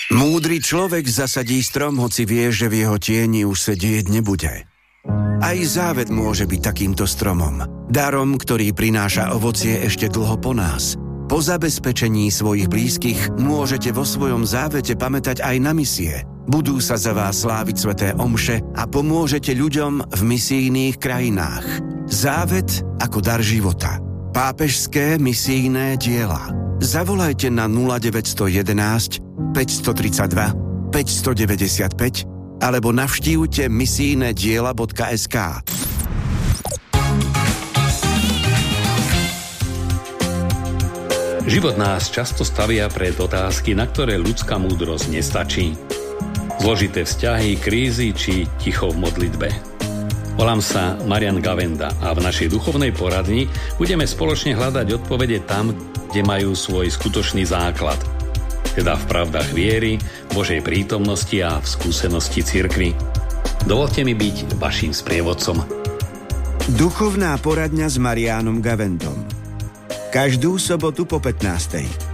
Múdry človek zasadí strom, hoci vie, že v jeho tieni už sedieť nebude. Aj závet môže byť takýmto stromom. Darom, ktorý prináša ovocie ešte dlho po nás. Po zabezpečení svojich blízkych môžete vo svojom závete pamätať aj na misie. Budú sa za vás sláviť sväté omše a pomôžete ľuďom v misijných krajinách. Závet ako dar života. Pápežské misijné diela. Zavolajte na 0911 532 595 alebo navštívte misijnediela.sk. Život nás často stavia pred otázky, na ktoré ľudská múdrosť nestačí. Zložité vzťahy, krízy či ticho v modlitbe. Volám sa Marian Gavenda a v našej duchovnej poradni budeme spoločne hľadať odpovede tam, kde majú svoj skutočný základ. Teda v pravdách viery, Božej prítomnosti a v skúsenosti cirkvi. Dovoľte mi byť vaším sprievodcom. Duchovná poradňa s Mariánom Gavendom. Každú sobotu po 15:00.